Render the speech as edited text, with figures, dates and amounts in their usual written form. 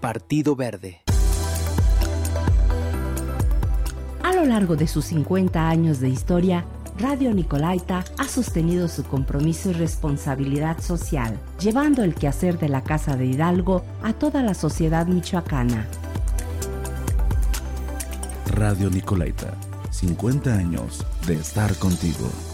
Partido Verde. A lo largo de sus 50 años de historia, Radio Nicolaita ha sostenido su compromiso y responsabilidad social, llevando el quehacer de la Casa de Hidalgo a toda la sociedad michoacana. Radio Nicolaita, 50 años de estar contigo.